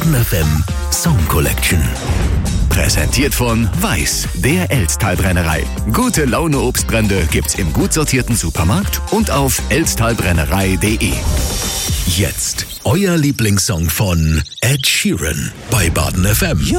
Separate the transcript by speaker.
Speaker 1: Baden FM Song Collection. Präsentiert von Weiß, der Elsttalbrennerei. Gute Laune Obstbrände gibt's im gut sortierten Supermarkt und auf elsttalbrennerei.de. Jetzt euer Lieblingssong von Ed Sheeran bei Baden FM.